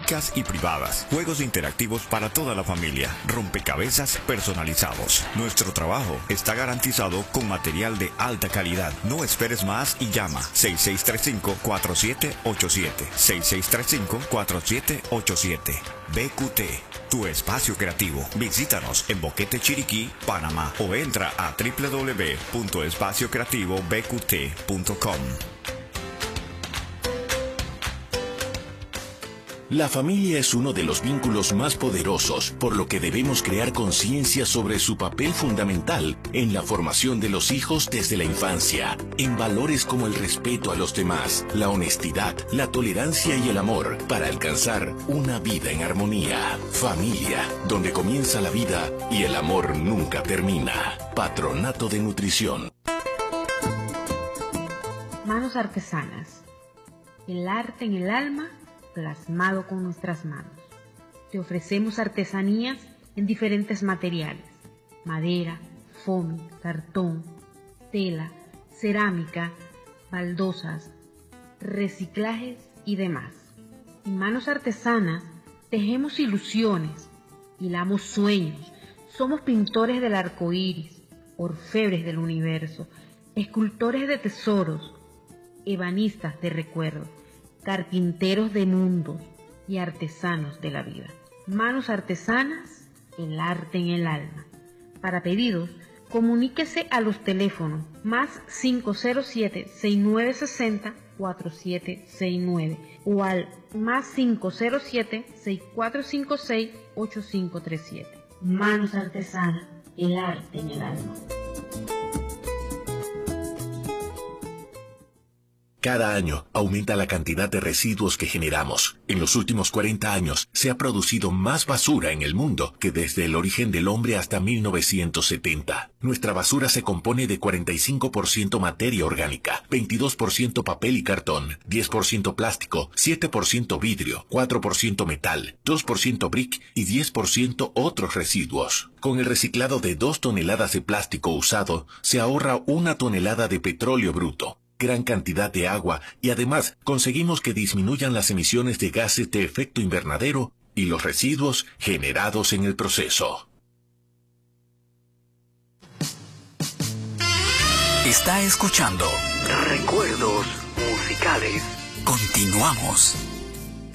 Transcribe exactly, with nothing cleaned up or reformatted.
públicas y privadas, juegos interactivos para toda la familia, rompecabezas personalizados. Nuestro trabajo está garantizado con material de alta calidad. No esperes más y llama seis seis tres cinco, cuatro siete ocho siete, seis seis tres cinco, cuatro siete ocho siete. B Q T, tu espacio creativo. Visítanos en Boquete, Chiriquí, Panamá, o entra a w w w punto espacio creativo b q t punto com. La familia es uno de los vínculos más poderosos, por lo que debemos crear conciencia sobre su papel fundamental en la formación de los hijos desde la infancia, en valores como el respeto a los demás, la honestidad, la tolerancia y el amor, para alcanzar una vida en armonía. Familia, donde comienza la vida y el amor nunca termina. Patronato de Nutrición. Manos artesanas. El arte en el alma plasmado con nuestras manos. Te ofrecemos artesanías en diferentes materiales: madera, foamy, cartón, tela, cerámica, baldosas, reciclajes y demás. En Manos Artesanas tejemos ilusiones, hilamos sueños, somos pintores del arco iris, orfebres del universo, escultores de tesoros, ebanistas de recuerdos, carpinteros de mundos y artesanos de la vida. Manos Artesanas, el arte en el alma. Para pedidos, comuníquese a los teléfonos más cinco cero siete, seis nueve seis cero, cuatro siete seis nueve o al más cinco cero siete, seis cuatro cinco seis, ocho cinco tres siete. Manos Artesanas, el arte en el alma. Cada año aumenta la cantidad de residuos que generamos. En los últimos cuarenta años se ha producido más basura en el mundo que desde el origen del hombre hasta mil novecientos setenta. Nuestra basura se compone de cuarenta y cinco por ciento materia orgánica, veintidós por ciento papel y cartón, diez por ciento plástico, siete por ciento vidrio, cuatro por ciento metal, dos por ciento brick y diez por ciento otros residuos. Con el reciclado de dos toneladas de plástico usado, se ahorra una tonelada de petróleo bruto, gran cantidad de agua, y además conseguimos que disminuyan las emisiones de gases de efecto invernadero y los residuos generados en el proceso. Está escuchando Recuerdos musicales. Continuamos.